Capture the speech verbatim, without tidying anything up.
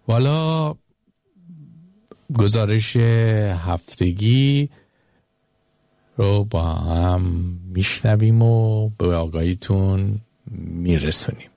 والا گزارش هفتگی رو با هم میشنویم و به آگاهیتون میرسونیم.